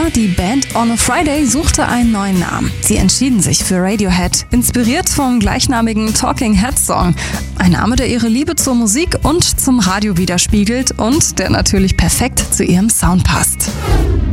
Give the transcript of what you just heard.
die Band On a Friday suchte einen neuen Namen. Sie entschieden sich für Radiohead, inspiriert vom gleichnamigen Talking Heads Song. Ein Name, der ihre Liebe zur Musik und zum Radio widerspiegelt und der natürlich perfekt zu ihrem Sound passt.